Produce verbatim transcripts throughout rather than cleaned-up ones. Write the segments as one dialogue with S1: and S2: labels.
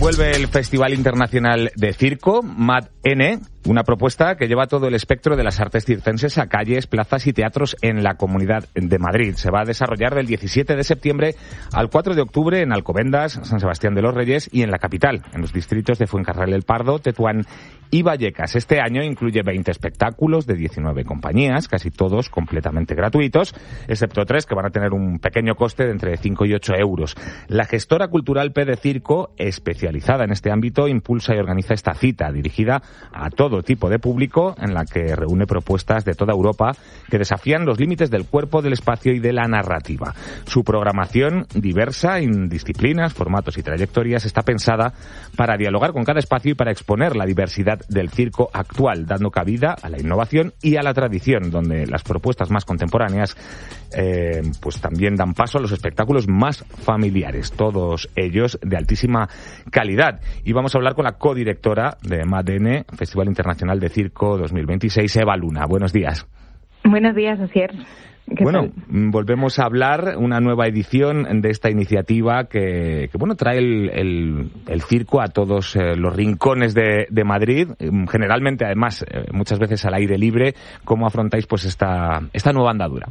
S1: Vuelve el Festival Internacional de Circo, MAD-N, una propuesta que lleva todo el espectro de las artes circenses a calles, plazas y teatros en la Comunidad de Madrid. Se va a desarrollar del diecisiete de septiembre al cuatro de octubre en Alcobendas, San Sebastián de los Reyes y en la capital, en los distritos de Fuencarral del Pardo, Tetuán y Vallecas. Este año incluye veinte espectáculos de diecinueve compañías, casi todos completamente gratuitos, excepto tres que van a tener un pequeño coste de entre cinco y ocho euros. La gestora cultural P de Circo, especializada en este ámbito, impulsa y organiza esta cita dirigida a todo tipo de público, en la que reúne propuestas de toda Europa que desafían los límites del cuerpo, del espacio y de la narrativa. Su programación, diversa en disciplinas, formatos y trayectorias, está pensada para dialogar con cada espacio y para exponer la diversidad del circo actual, dando cabida a la innovación y a la tradición, donde las propuestas más contemporáneas eh, pues también dan paso a los espectáculos más familiares, todos ellos de altísima calidad. Y vamos a hablar con la codirectora de MAD-N, Festival Internacional de Circo dos mil veintiséis, Eva Luna. Buenos días.
S2: Buenos días, Asier.
S1: Bueno, tal? Volvemos a hablar, una nueva edición de esta iniciativa que, que bueno, trae el, el, el circo a todos eh, los rincones de, de Madrid, generalmente, además, eh, muchas veces al aire libre. ¿Cómo afrontáis pues esta, esta nueva andadura?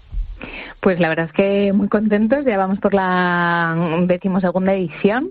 S2: Pues la verdad es que muy contentos, ya vamos por la decimosegunda edición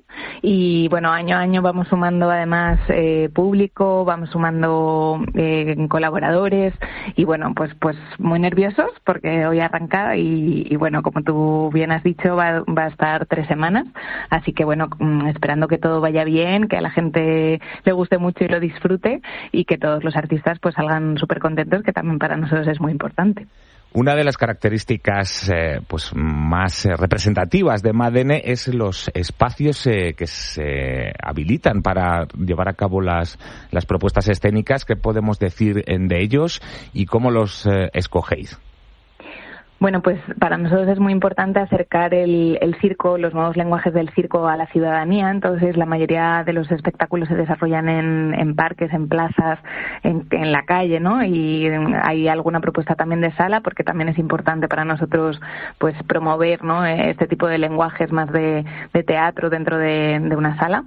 S2: y bueno, año a año vamos sumando además eh, público, vamos sumando eh, colaboradores y bueno, pues pues muy nerviosos porque hoy arranca y, y bueno, como tú bien has dicho, va, va a estar tres semanas, así que bueno, esperando que todo vaya bien, que a la gente le guste mucho y lo disfrute y que todos los artistas pues salgan súper contentos, que también para nosotros es muy importante.
S1: Una de las características eh, pues más eh, representativas de MAD-N es los espacios eh, que se habilitan para llevar a cabo las, las propuestas escénicas. ¿Qué podemos decir en de ellos y cómo los eh, escogéis?
S2: Bueno, pues para nosotros es muy importante acercar el, el circo, los nuevos lenguajes del circo a la ciudadanía. Entonces, la mayoría de los espectáculos se desarrollan en, en parques, en plazas, en, en la calle, ¿no? Y hay alguna propuesta también de sala, porque también es importante para nosotros, pues, promover, ¿no?, este tipo de lenguajes más de, de teatro dentro de, de una sala.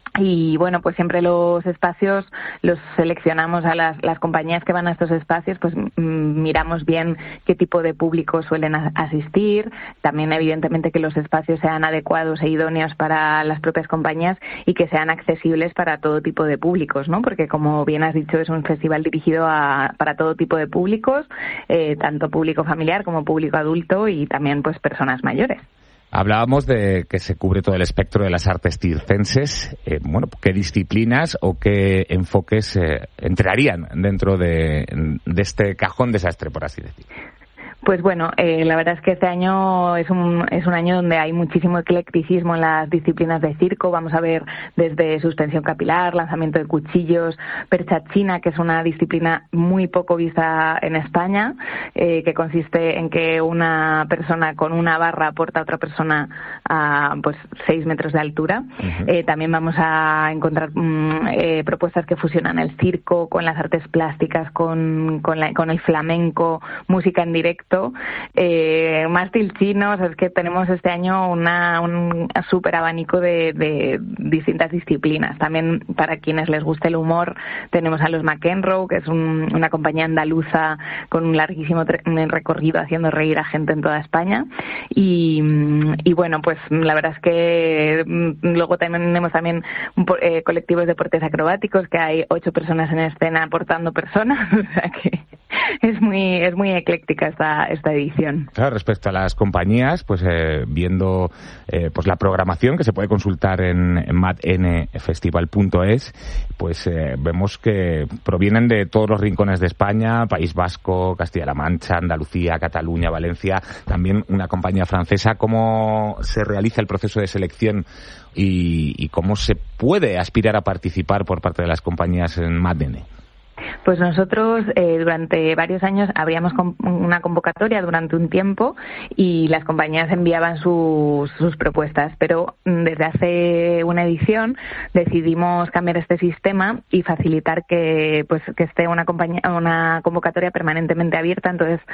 S2: Y bueno, pues siempre los espacios los seleccionamos a las, las compañías que van a estos espacios, pues mm, miramos bien qué tipo de público suelen a, asistir, también evidentemente que los espacios sean adecuados e idóneos para las propias compañías y que sean accesibles para todo tipo de públicos, ¿no? Porque como bien has dicho, es un festival dirigido a, para todo tipo de públicos, eh, tanto público familiar como público adulto y también pues personas mayores.
S1: Hablábamos de que se cubre todo el espectro de las artes circenses. Eh, bueno, ¿qué disciplinas o qué enfoques eh, entrarían dentro de, de este cajón desastre, por así decir?
S2: Pues bueno, eh, la verdad es que este año es un, es un año donde hay muchísimo eclecticismo en las disciplinas de circo. Vamos a ver desde suspensión capilar, lanzamiento de cuchillos, percha china, que es una disciplina muy poco vista en España, eh, que consiste en que una persona con una barra porta a otra persona a pues seis metros de altura. Uh-huh. Eh, también vamos a encontrar mm, eh, propuestas que fusionan el circo con las artes plásticas, con, con, la, con el flamenco, música en directo. Eh, mástil chino, o sea, es que tenemos este año una, un súper abanico de, de distintas disciplinas. También para quienes les guste el humor tenemos a los McEnroe, que es un, una compañía andaluza con un larguísimo tre- recorrido haciendo reír a gente en toda España y, y bueno, pues la verdad es que luego tenemos también un, eh, colectivos de deportes acrobáticos, que hay ocho personas en escena aportando personas, o sea que es muy es muy ecléctica esta esta edición.
S1: Claro, respecto a las compañías, pues eh, viendo eh, pues la programación que se puede consultar en, en mad n festival punto es, pues eh, vemos que provienen de todos los rincones de España, País Vasco, Castilla-La Mancha, Andalucía, Cataluña, Valencia, también una compañía francesa. ¿Cómo se realiza el proceso de selección y, y cómo se puede aspirar a participar por parte de las compañías en MAD-N?
S2: Pues nosotros eh, durante varios años abríamos com- una convocatoria durante un tiempo y las compañías enviaban sus, sus propuestas, pero desde hace una edición decidimos cambiar este sistema y facilitar que pues que esté una compañía una convocatoria permanentemente abierta. Entonces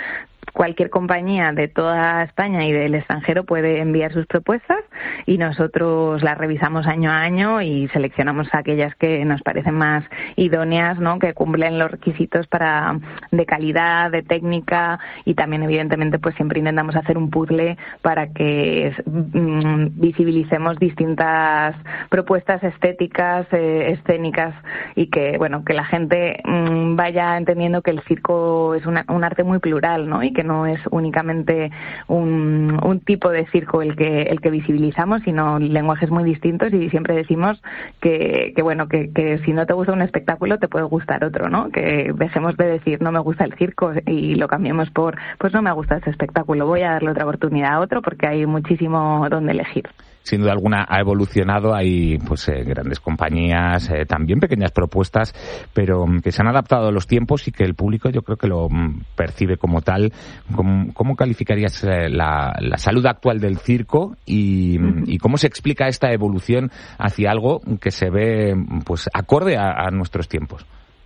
S2: cualquier compañía de toda España y del extranjero puede enviar sus propuestas y nosotros las revisamos año a año y seleccionamos aquellas que nos parecen más idóneas, ¿no? Que cumplen los requisitos para de calidad, de técnica y también evidentemente pues siempre intentamos hacer un puzzle para que mm, visibilicemos distintas propuestas estéticas, eh, escénicas y que bueno que la gente mmm, vaya entendiendo que el circo es una, un arte muy plural, ¿no? Y que no es únicamente un, un tipo de circo el que el que visibilizamos, sino lenguajes muy distintos y siempre decimos que, que bueno que, que si no te gusta un espectáculo te puede gustar otro, ¿no? Que dejemos de decir no me gusta el circo y lo cambiemos por pues no me gusta este espectáculo, voy a darle otra oportunidad a otro porque hay muchísimo donde elegir.
S1: Sin duda alguna ha evolucionado, hay pues eh, grandes compañías, eh, también pequeñas propuestas, pero um, que se han adaptado a los tiempos y que el público yo creo que lo um, percibe como tal. ¿Cómo, cómo calificarías eh, la, la salud actual del circo y, uh-huh. y cómo se explica esta evolución hacia algo que se ve pues acorde a, a nuestros tiempos?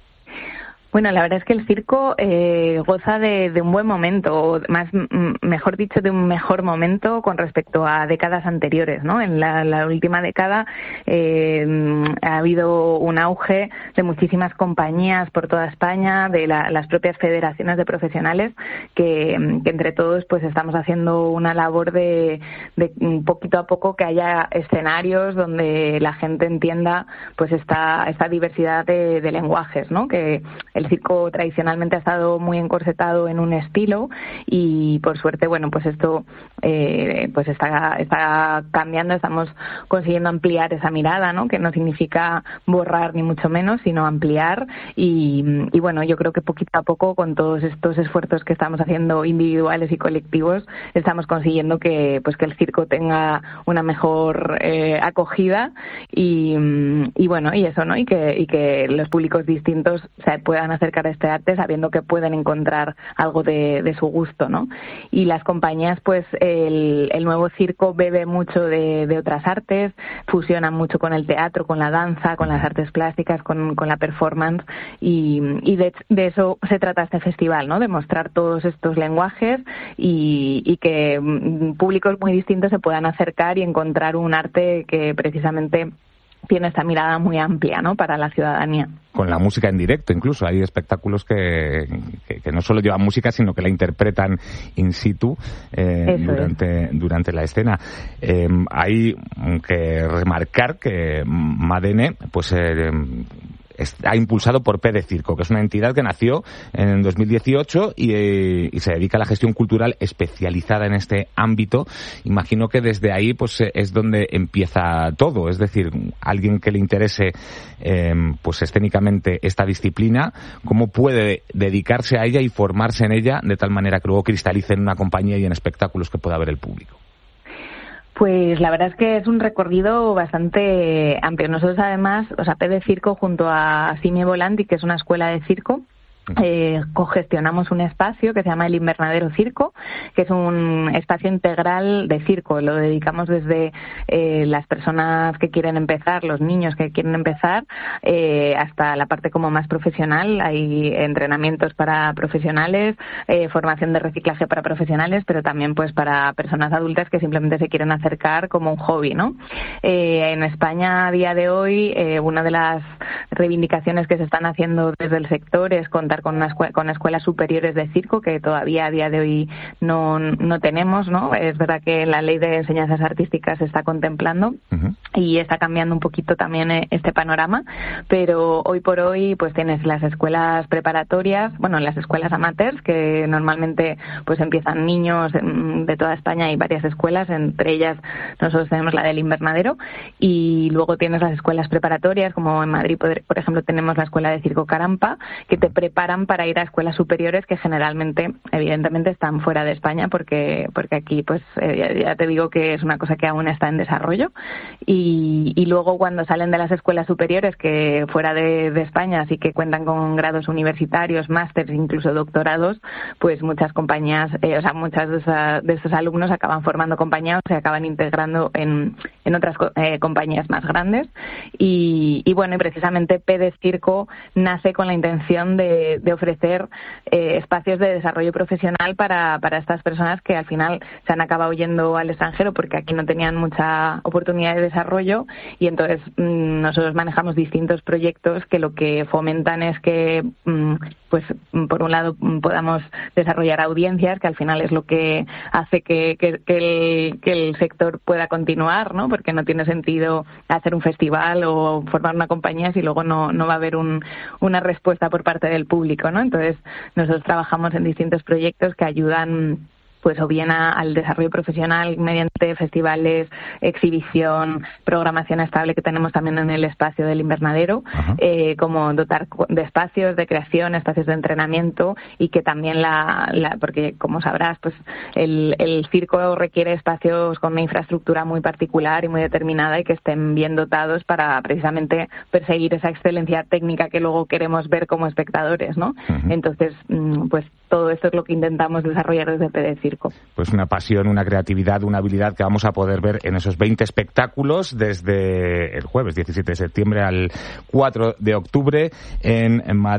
S2: Bueno, la verdad es que el circo eh, goza de, de un buen momento, o más, m- mejor dicho, de un mejor momento con respecto a décadas anteriores, ¿no? En la, la última década eh, ha habido un auge de muchísimas compañías por toda España, de la, las propias federaciones de profesionales, que, que entre todos pues estamos haciendo una labor de, de poquito a poco que haya escenarios donde la gente entienda pues esta, esta diversidad de, de lenguajes, ¿no? Que el El circo tradicionalmente ha estado muy encorsetado en un estilo y por suerte, bueno, pues esto eh, pues está, está cambiando, estamos consiguiendo ampliar esa mirada, ¿no? Que no significa borrar ni mucho menos, sino ampliar y, y bueno, yo creo que poquito a poco con todos estos esfuerzos que estamos haciendo individuales y colectivos estamos consiguiendo que pues que el circo tenga una mejor eh, acogida y, y bueno, y eso, ¿no? Y que, y que los públicos distintos se puedan acercar a este arte sabiendo que pueden encontrar algo de, de su gusto, ¿no? Y las compañías, pues el, el nuevo circo bebe mucho de, de otras artes, fusiona mucho con el teatro, con la danza, con las artes plásticas, con, con la performance y, y de, de eso se trata este festival, ¿no? De mostrar todos estos lenguajes y, y que públicos muy distintos se puedan acercar y encontrar un arte que precisamente tiene esta mirada muy amplia, ¿no? Para la ciudadanía.
S1: Con la música en directo, incluso. Hay espectáculos que, que, que no solo llevan música, sino que la interpretan in situ eh, durante, es. durante la escena. Eh, hay que remarcar que Madene, pues... Eh, ha impulsado por P de Circo, que es una entidad que nació en dos mil dieciocho y, eh, y se dedica a la gestión cultural especializada en este ámbito. Imagino que desde ahí pues es donde empieza todo, es decir, alguien que le interese eh, pues escénicamente esta disciplina, cómo puede dedicarse a ella y formarse en ella de tal manera que luego cristalice en una compañía y en espectáculos que pueda ver el público.
S2: Pues la verdad es que es un recorrido bastante amplio. Nosotros además, o sea, P de Circo junto a Cine Volanti, que es una escuela de circo, Eh, cogestionamos un espacio que se llama el Invernadero Circo, que es un espacio integral de circo. Lo dedicamos desde eh, las personas que quieren empezar, los niños que quieren empezar, eh, hasta la parte como más profesional. Hay entrenamientos para profesionales, eh, formación de reciclaje para profesionales, pero también pues para personas adultas que simplemente se quieren acercar como un hobby, ¿no? Eh, en España a día de hoy eh, una de las reivindicaciones que se están haciendo desde el sector es contar con una escuela, con escuelas superiores de circo, que todavía a día de hoy no, no tenemos, ¿no? Es verdad que la ley de enseñanzas artísticas se está contemplando uh-huh. y está cambiando un poquito también este panorama, pero hoy por hoy pues tienes las escuelas preparatorias, bueno, las escuelas amateurs, que normalmente pues empiezan niños de toda España, hay varias escuelas, entre ellas nosotros tenemos la del Invernadero, y luego tienes las escuelas preparatorias, como en Madrid, por, por ejemplo, tenemos la escuela de circo Carampa, que te prepara para ir a escuelas superiores que generalmente, evidentemente, están fuera de España porque porque aquí, pues, eh, ya, ya te digo que es una cosa que aún está en desarrollo y, y, y luego cuando salen de las escuelas superiores, que fuera de, de España, así que cuentan con grados universitarios, másteres, incluso doctorados, pues muchas compañías, eh, o sea, muchas de, esa, de esos alumnos acaban formando compañías, se acaban integrando en, en otras eh, compañías más grandes. Y, y bueno, y precisamente PEDES Circo nace con la intención de, de ofrecer eh, espacios de desarrollo profesional para, para estas personas que al final se han acabado yendo al extranjero porque aquí no tenían mucha oportunidad de desarrollo, y entonces mmm, nosotros manejamos distintos proyectos que lo que fomentan es que mmm, pues por un lado podamos desarrollar audiencias, que al final es lo que hace que, que, que, el, que el sector pueda continuar, ¿no? Porque no tiene sentido hacer un festival o formar una compañía si luego no, no va a haber un, una respuesta por parte del público, ¿no? Entonces nosotros trabajamos en distintos proyectos que ayudan pues o bien a, al desarrollo profesional mediante festivales, exhibición, programación estable que tenemos también en el espacio del invernadero, eh, como dotar de espacios de creación, espacios de entrenamiento, y que también la, la porque como sabrás, pues el, el circo requiere espacios con una infraestructura muy particular y muy determinada y que estén bien dotados para precisamente perseguir esa excelencia técnica que luego queremos ver como espectadores, ¿no? Uh-huh. Entonces, pues todo esto es lo que intentamos desarrollar desde PEDES Circo.
S1: Pues una pasión, una creatividad, una habilidad que vamos a poder ver en esos veinte espectáculos desde el jueves diecisiete de septiembre al cuatro de octubre en MAD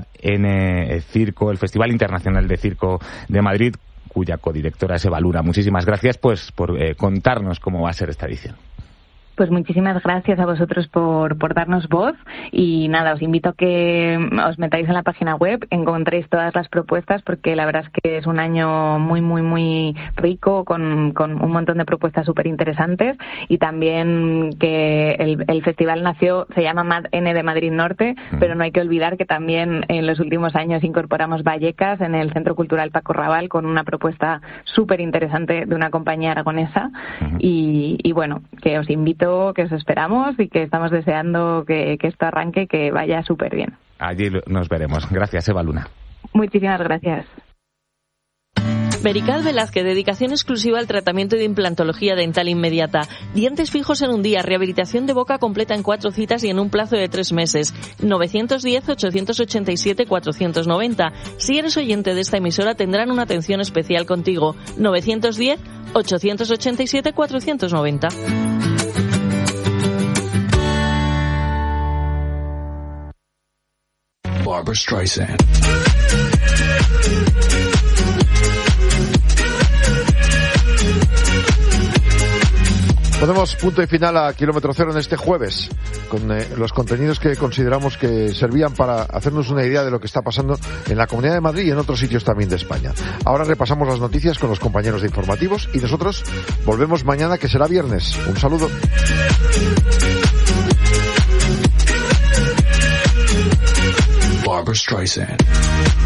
S1: N Circo, el Festival Internacional de Circo de Madrid, cuya codirectora es Eva Luna. Muchísimas gracias pues por eh, contarnos cómo va a ser esta edición.
S2: Pues muchísimas gracias a vosotros por, por darnos voz, y nada, os invito a que os metáis en la página web, encontréis todas las propuestas, porque la verdad es que es un año muy, muy, muy rico, con, con un montón de propuestas súper interesantes, y también que el, el festival nació, se llama MAD N de Madrid Norte, uh-huh. pero no hay que olvidar que también en los últimos años incorporamos Vallecas en el Centro Cultural Paco Raval con una propuesta súper interesante de una compañía aragonesa, uh-huh. y, y bueno, que os invito, que os esperamos y que estamos deseando que, que esto arranque y que vaya súper bien.
S1: Allí nos veremos. Gracias, Eva Luna.
S2: Muchísimas gracias.
S3: Merical Velázquez, dedicación exclusiva al tratamiento de implantología dental inmediata. Dientes fijos en un día, rehabilitación de boca completa en cuatro citas y en un plazo de tres meses. nueve uno cero, ocho ocho siete, cuatro nueve cero. Si eres oyente de esta emisora, tendrán una atención especial contigo. nueve uno cero, ocho ocho siete, cuatro nueve cero.
S4: Barbra Streisand.
S5: Ponemos punto y final a Kilómetro Cero en este jueves, con eh, los contenidos que consideramos que servían para hacernos una idea de lo que está pasando en la Comunidad de Madrid y en otros sitios también de España. Ahora repasamos las noticias con los compañeros de informativos y nosotros volvemos mañana, que será viernes. Un saludo.
S4: Barbra Streisand.